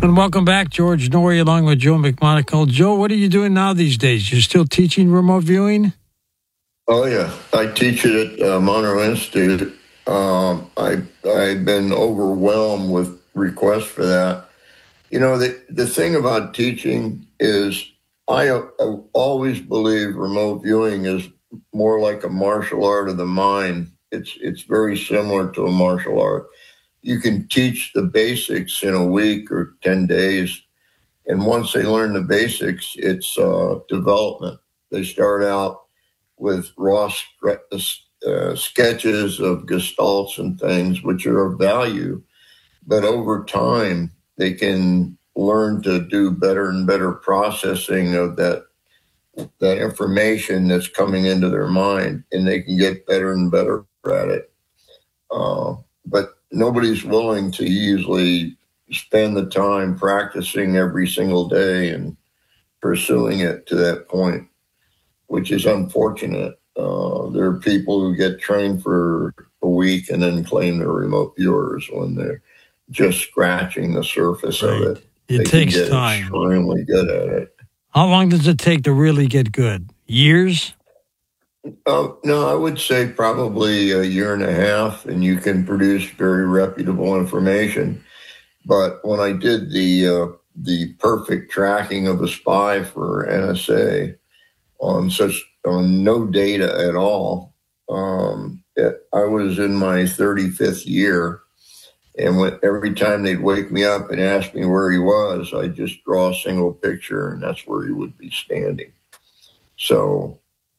And welcome back, George Noory, along with Joe McMonagle. Joe, what are you doing now these days? You're still teaching remote viewing? Oh yeah, I teach it at Monroe Institute. I've been overwhelmed with requests for that. You know, the thing about teaching is I always believe remote viewing is more like a martial art of the mind. It's very similar to a martial art. You can teach the basics in a week or 10 days. And once they learn the basics, it's development. They start out with raw sketches of gestalts and things, which are of value. But over time, they can learn to do better and better processing of that information that's coming into their mind, and they can get better and better at it. But nobody's willing to usually spend the time practicing every single day and pursuing it to that point, which is unfortunate. There are people who get trained for a week and then claim they're remote viewers when they're just scratching the surface of it. It takes time. Extremely good at it. How long does it take to really get good? Years? No, I would say probably a year and a half, and you can produce very reputable information. But when I did the perfect tracking of a spy for NSA on no data at all, I was in my 35th year, and every time they'd wake me up and ask me where he was, I'd just draw a single picture, and that's where he would be standing. So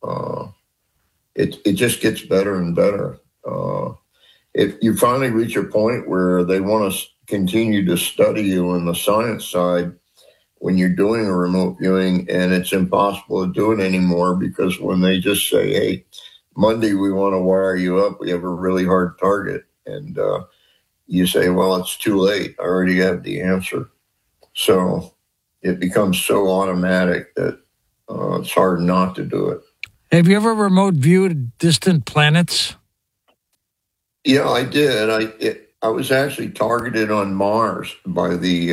it just gets better and better. If you finally reach a point where they want to continue to study you on the science side when you're doing a remote viewing, and it's impossible to do it anymore because when they just say, hey, Monday we want to wire you up, we have a really hard target, and you say, well, it's too late, I already have the answer. So it becomes so automatic that it's hard not to do it. Have you ever remote viewed distant planets? Yeah, I did. I was actually targeted on Mars by the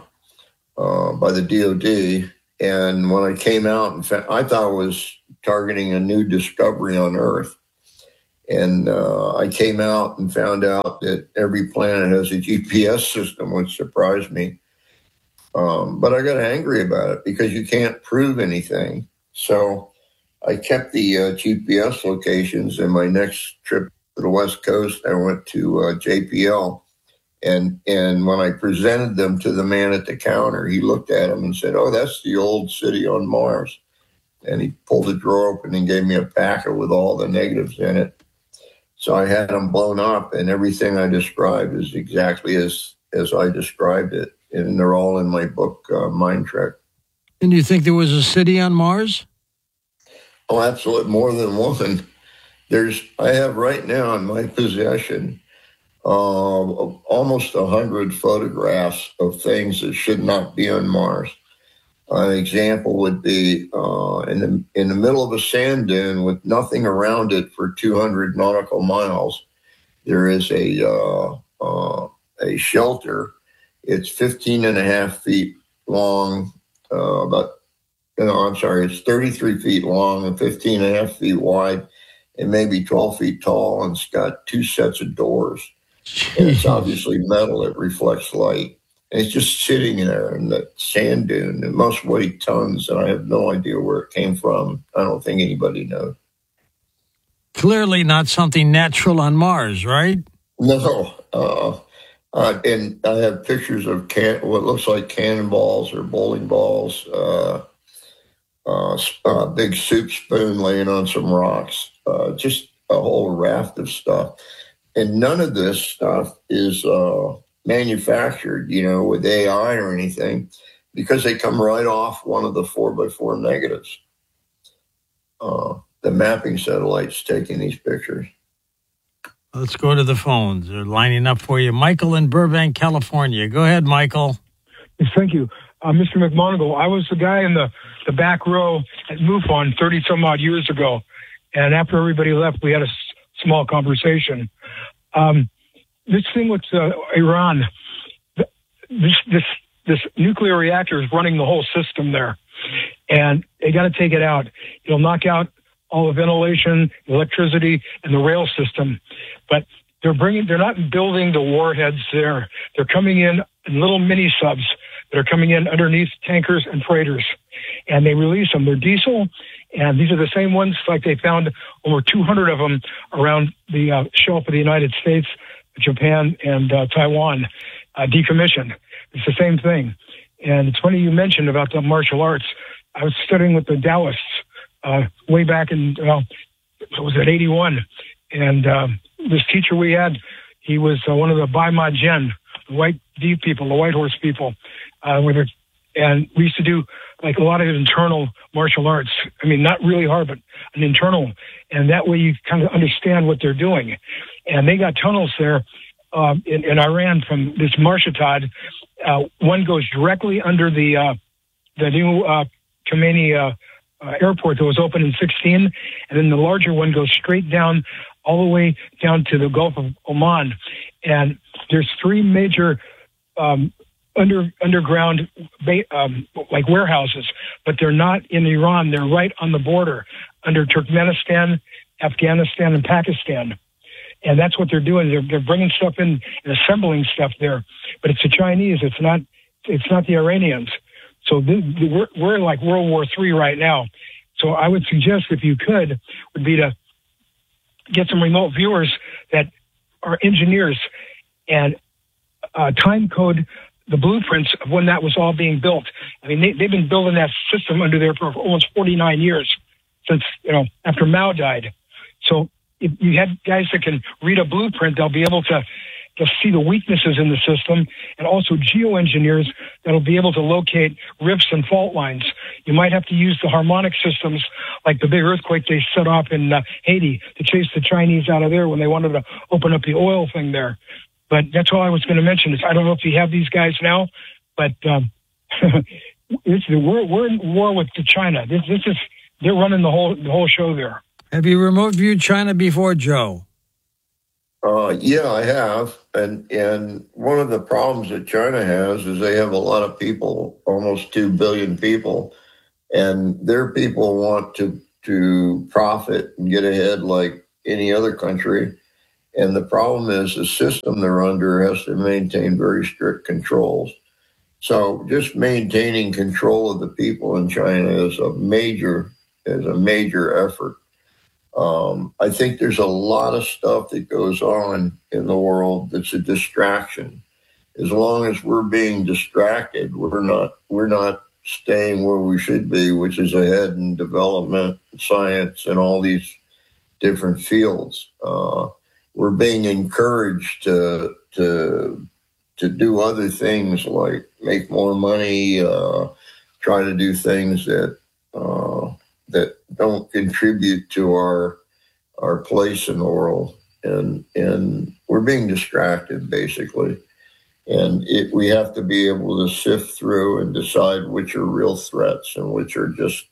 DoD, and when I came out, I thought I was targeting a new discovery on Earth, and I came out and found out that every planet has a GPS system, which surprised me. But I got angry about it because you can't prove anything. So I kept the GPS locations. And my next trip to the West Coast, I went to JPL. And when I presented them to the man at the counter, he looked at them and said, oh, that's the old city on Mars. And he pulled the drawer open and gave me a packet with all the negatives in it. So I had them blown up, and everything I described is exactly as I described it. And they're all in my book, Mind Trek. And you think there was a city on Mars? Oh, absolutely. More than one. I have right now in my possession almost 100 photographs of things that should not be on Mars. An example would be in the middle of a sand dune with nothing around it for 200 nautical miles. There is a shelter. It's 15 and a half feet long, it's 33 feet long and 15 and a half feet wide and maybe 12 feet tall, and it's got 2 sets of doors. And it's obviously metal. It reflects light. And it's just sitting there in the sand dune. It must weigh tons, and I have no idea where it came from. I don't think anybody knows. Clearly not something natural on Mars, right? No. And I have pictures of what looks like cannonballs or bowling balls, a big soup spoon laying on some rocks, just a whole raft of stuff. And none of this stuff is manufactured, with AI or anything, because they come right off one of the 4x4 negatives. The mapping satellite's taking these pictures. Let's go to the phones. They're lining up for you. Michael in Burbank, California. Go ahead, Michael. Yes, thank you. Mr. McMonagle, I was the guy in the back row at MUFON 30-some-odd years ago. And after everybody left, we had a small conversation. This thing with Iran, this this nuclear reactor is running the whole system there, and they got to take it out. It'll knock out all the ventilation, electricity, and the rail system. But they're not building the warheads there. They're coming in little mini subs that are coming in underneath tankers and freighters, and they release them. They're diesel, and these are the same ones like they found over 200 of them around the shelf of the United States, Japan, and Taiwan, decommissioned. It's the same thing. And it's funny you mentioned about the martial arts. I was studying with the Taoists way back in, it was at 81. And this teacher we had, he was one of the Bai Ma Jian, the white D people, the white horse people. And we used to do like a lot of internal martial arts. I mean, not really hard, but an internal. And that way you kind of understand what they're doing. And they got tunnels there in Iran from this Marshitad. One goes directly under the new Khamenei airport that was opened in 2016, and then the larger one goes straight down all the way down to the Gulf of Oman. And there's three major underground like warehouses, but they're not in Iran. They're right on the border under Turkmenistan, Afghanistan, and Pakistan. And that's what they're doing. They're bringing stuff in and assembling stuff there. But it's the Chinese. It's not the Iranians. So we're like World War III right now. So I would suggest, if you could, would be to get some remote viewers that are engineers and time code the blueprints of when that was all being built. I mean, they've been building that system under there for almost 49 years since, after Mao died. So if you had guys that can read a blueprint, they'll be able to see the weaknesses in the system, and also geoengineers that'll be able to locate rifts and fault lines. You might have to use the harmonic systems, like the big earthquake they set off in Haiti to chase the Chinese out of there when they wanted to open up the oil thing there. But that's all I was going to mention. I don't know if you have these guys now, but we're in war with China. They're running the whole show there. Have you remote viewed China before, Joe? Yeah, I have. And one of the problems that China has is they have a lot of people, almost 2 billion people, and their people want to profit and get ahead like any other country. And the problem is the system they're under has to maintain very strict controls. So just maintaining control of the people in China is a major effort. I think there's a lot of stuff that goes on in the world that's a distraction. As long as we're being distracted, we're not staying where we should be, which is ahead in development, science, and all these different fields. We're being encouraged to do other things like make more money, try to do things that don't contribute to our place in the world, and we're being distracted basically. And we have to be able to sift through and decide which are real threats and which are just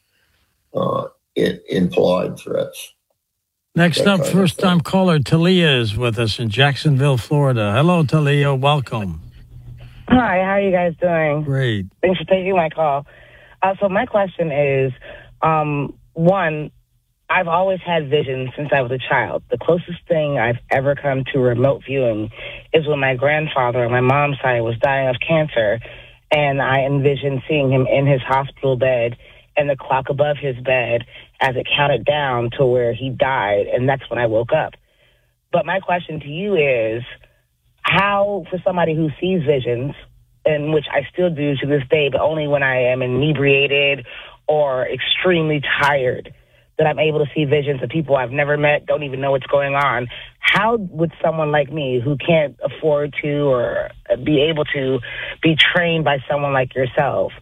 implied threats. Next up, first-time caller Talia is with us in Jacksonville, Florida. Hello, Talia. Welcome. Hi, how are you guys doing? Great. Thanks for taking my call. So my question is, one, I've always had vision since I was a child. The closest thing I've ever come to remote viewing is when my grandfather on my mom's side was dying of cancer, and I envisioned seeing him in his hospital bed and the clock above his bed as it counted down to where he died, and that's when I woke up. But my question to you is, how, for somebody who sees visions, and which I still do to this day, but only when I am inebriated or extremely tired, that I'm able to see visions of people I've never met, don't even know what's going on. How would someone like me, who can't afford to or be able to be trained by someone like yourself,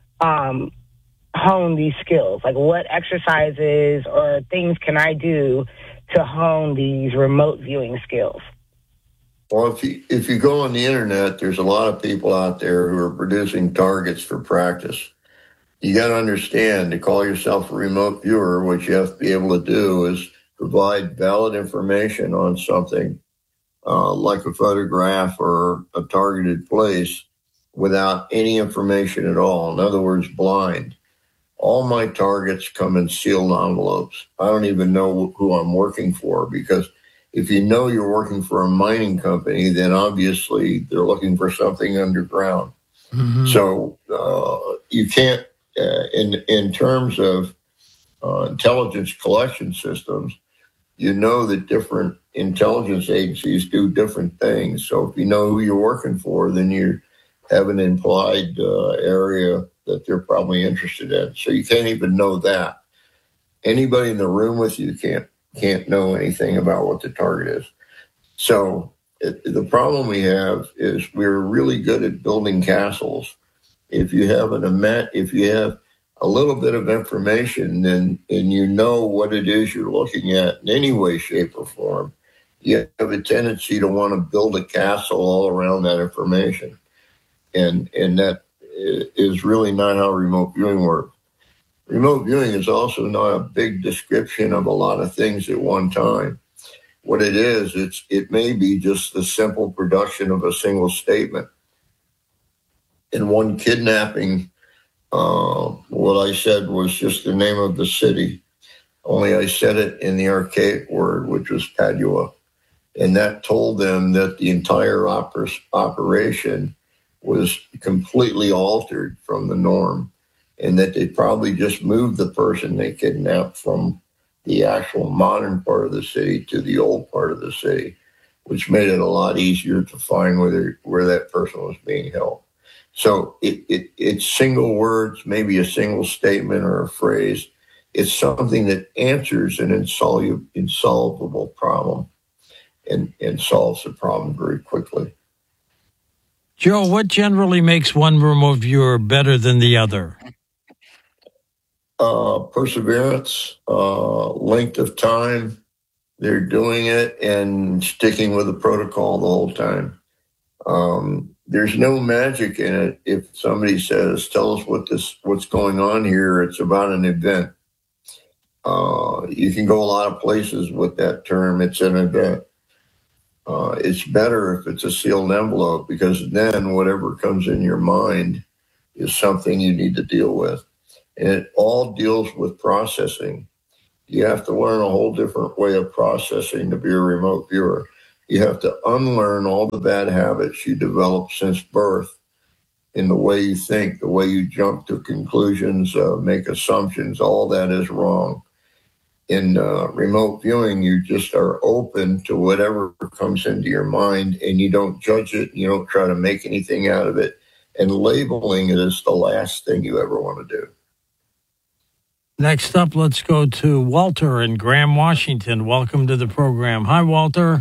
hone these skills? Like, what exercises or things can I do to hone these remote viewing skills? Well, if you go on the internet, there's a lot of people out there who are producing targets for practice. You got to understand, to call yourself a remote viewer, what you have to be able to do is provide valid information on something like a photograph or a targeted place without any information at all. In other words, blind. All my targets come in sealed envelopes. I don't even know who I'm working for, because if you know you're working for a mining company, then obviously they're looking for something underground. Mm-hmm. So you can't, in terms of intelligence collection systems, you know that different intelligence agencies do different things. So if you know who you're working for, then you have an implied area that they're probably interested in. So you can't even know that. Anybody in the room with you can't know anything about what the target is. So the problem we have is we're really good at building castles. If you have a little bit of information, and you know what it is you're looking at in any way, shape, or form, you have a tendency to want to build a castle all around that information. And that is really not how remote viewing works. Remote viewing is also not a big description of a lot of things at one time. What it is, it may be just the simple production of a single statement. In one kidnapping, what I said was just the name of the city, only I said it in the archaic word, which was Padua. And that told them that the entire operation was completely altered from the norm, and that they probably just moved the person they kidnapped from the actual modern part of the city to the old part of the city, which made it a lot easier to find where that person was being held. So it's single words, maybe a single statement or a phrase. It's something that answers an insolvable problem and solves the problem very quickly. Joe, what generally makes one remote viewer better than the other? Perseverance, length of time they're doing it, and sticking with the protocol the whole time. There's no magic in it. If somebody says, "Tell us what's going on here," it's about an event. You can go a lot of places with that term. It's an event. It's better if it's a sealed envelope, because then whatever comes in your mind is something you need to deal with. And it all deals with processing. You have to learn a whole different way of processing to be a remote viewer. You have to unlearn all the bad habits you developed since birth in the way you think, the way you jump to conclusions, make assumptions. All that is wrong. In remote viewing, you just are open to whatever comes into your mind, and you don't judge it. You don't try to make anything out of it. And labeling it is the last thing you ever want to do. Next up, let's go to Walter in Graham, Washington. Welcome to the program. Hi, Walter.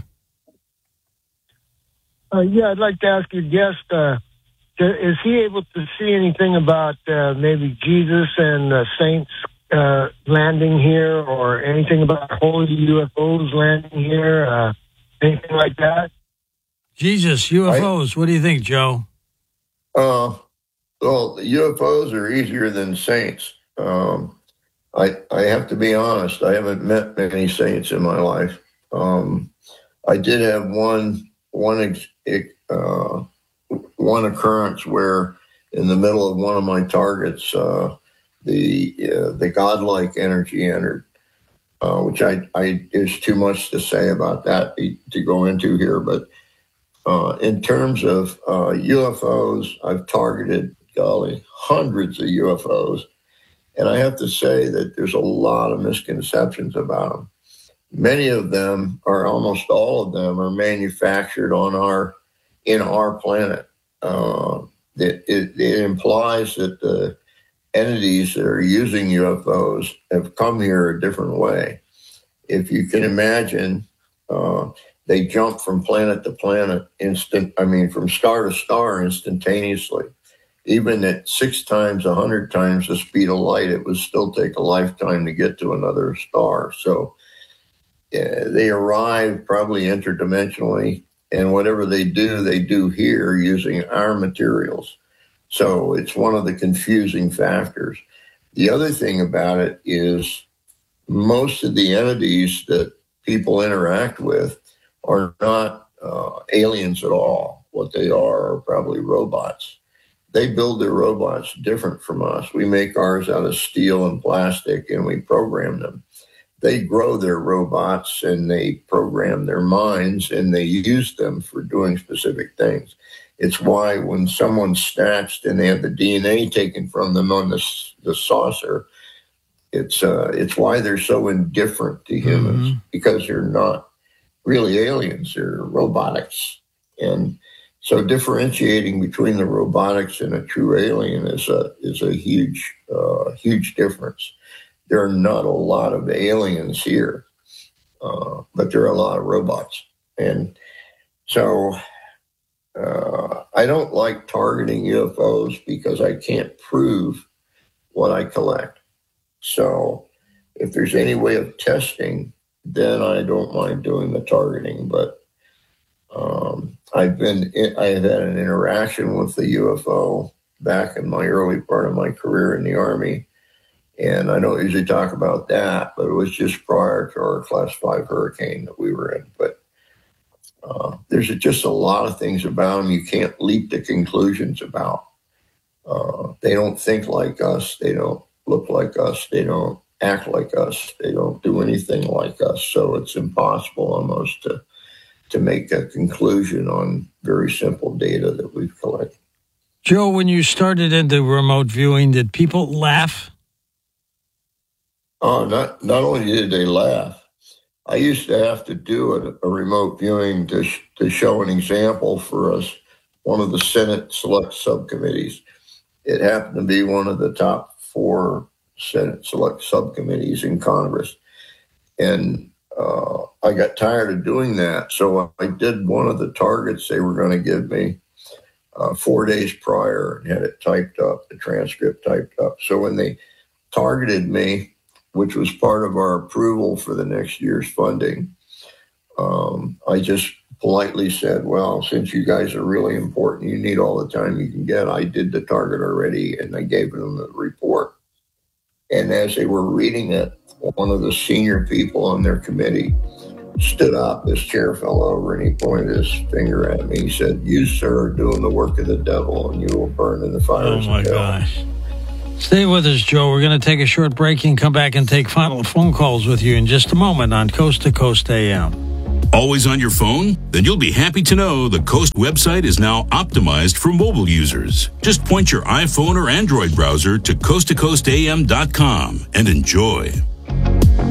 I'd like to ask your guest, is he able to see anything about maybe Jesus and saints landing here, or anything about holy UFOs landing here, anything like that? Jesus, UFOs, what do you think, Joe? Well, UFOs are easier than saints. I have to be honest, I haven't met many saints in my life. I did have one occurrence where in the middle of one of my targets, the godlike energy entered, which there's too much to say about that to go into here. But in terms of UFOs, I've targeted, hundreds of UFOs. And I have to say that there's a lot of misconceptions about them. Many of them, or almost all of them, are manufactured in our planet. It implies that the entities that are using UFOs have come here a different way. If you can imagine, they jump from planet to planet, from star to star instantaneously. Even at 6 times, 100 times the speed of light, it would still take a lifetime to get to another star. So they arrive probably interdimensionally, and whatever they do here using our materials. So it's one of the confusing factors. The other thing about it is most of the entities that people interact with are not aliens at all. What they are probably robots. they build their robots different from us. We make ours out of steel and plastic, and we program them. They grow their robots, and they program their minds, and they use them for doing specific things. It's why when someone's snatched and they have the DNA taken from them on the saucer, it's why they're so indifferent to humans, because they're not really aliens, they're robotics. And so differentiating between the robotics and a true alien is a huge difference. There are not a lot of aliens here, but there are a lot of robots. And so I don't like targeting UFOs because I can't prove what I collect. So if there's any way of testing, then I don't mind doing the targeting. But I have had an interaction with the UFO back in my early part of my career in the Army. And I don't usually talk about that, but it was just prior to our Class 5 hurricane that we were in. But there's just a lot of things about them you can't leap to conclusions about. They don't think like us. They don't look like us. They don't act like us. They don't do anything like us. So it's impossible almost to make a conclusion on very simple data that we've collected. Joe, when you started into remote viewing, did people laugh? Oh, not only did they laugh, I used to have to do a remote viewing to show an example for one of the Senate Select Subcommittees. It happened to be one of the top 4 Senate Select Subcommittees in Congress. And I got tired of doing that. So I did one of the targets they were going to give me 4 days prior and had it typed up, the transcript typed up. So when they targeted me, which was part of our approval for the next year's funding, I just politely said, well, since you guys are really important, you need all the time you can get. I did the target already, and I gave them the report. And as they were reading it, one of the senior people on their committee stood up. His chair fell over, and he pointed his finger at me. He said, "You, sir, are doing the work of the devil, and you will burn in the fires of hell." Oh, my gosh. Stay with us, Joe. We're going to take a short break and come back and take final phone calls with you in just a moment on Coast to Coast AM. Always on your phone? Then you'll be happy to know the Coast website is now optimized for mobile users. Just point your iPhone or Android browser to coasttocoastam.com and enjoy.